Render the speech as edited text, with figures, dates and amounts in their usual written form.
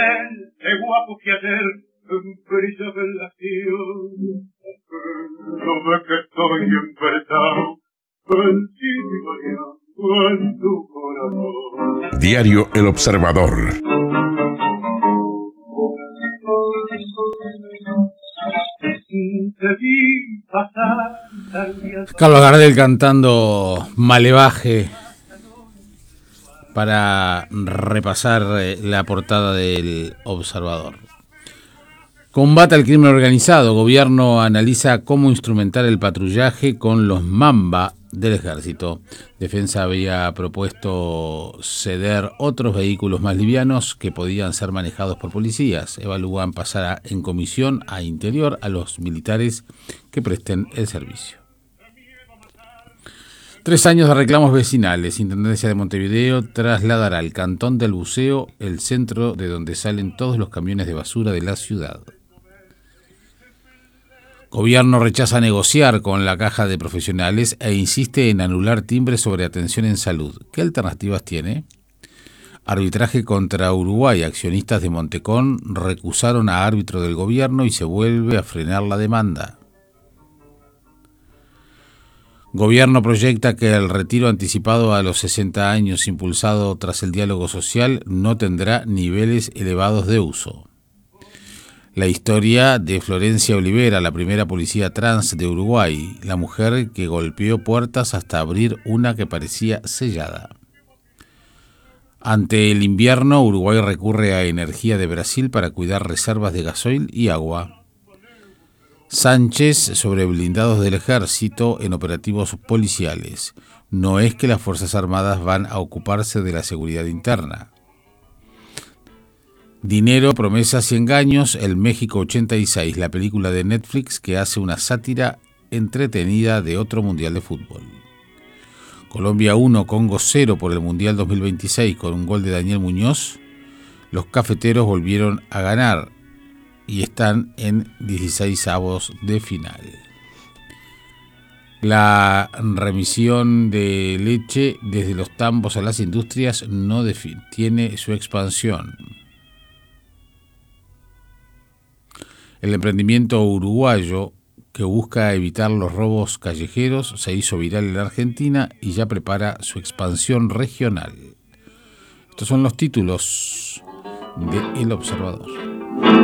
Qué guapo que ayer brillaba en la ciudad. No ve que estoy emperzado con en tu corazón. Diario El Observador. Carlos Gardel cantando Malevaje para repasar la portada del Observador. Combate al crimen organizado. Gobierno analiza cómo instrumentar el patrullaje con los Mamba del Ejército. Defensa había propuesto ceder otros vehículos más livianos que podían ser manejados por policías. Evalúan pasar en comisión a Interior a los militares que presten el servicio. 3 años de reclamos vecinales. Intendencia de Montevideo trasladará al Cantón del Buceo el centro de donde salen todos los camiones de basura de la ciudad. Gobierno rechaza negociar con la Caja de Profesionales e insiste en anular timbres sobre atención en salud. ¿Qué alternativas tiene? Arbitraje contra Uruguay. Accionistas de Montecón recusaron a árbitro del gobierno y se vuelve a frenar la demanda. Gobierno proyecta que el retiro anticipado a los 60 años impulsado tras el diálogo social no tendrá niveles elevados de uso. La historia de Florencia Olivera, la primera policía trans de Uruguay, la mujer que golpeó puertas hasta abrir una que parecía sellada. Ante el invierno, Uruguay recurre a energía de Brasil para cuidar reservas de gasoil y agua. Sánchez sobre blindados del ejército en operativos policiales. No es que las Fuerzas Armadas van a ocuparse de la seguridad interna. Dinero, promesas y engaños, el México 86, la película de Netflix que hace una sátira entretenida de otro mundial de fútbol. Colombia 1, Congo 0 por el Mundial 2026 con un gol de Daniel Muñoz. Los cafeteros volvieron a ganar y están en 16avos de final. La remisión de leche desde los tambos a las industrias no tiene su expansión. El emprendimiento uruguayo que busca evitar los robos callejeros se hizo viral en la Argentina y ya prepara su expansión regional. Estos son los títulos de El Observador.